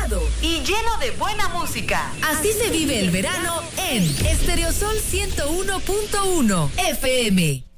relajado y lleno de buena música. Así se vive el verano en Estereosol 101.1 FM.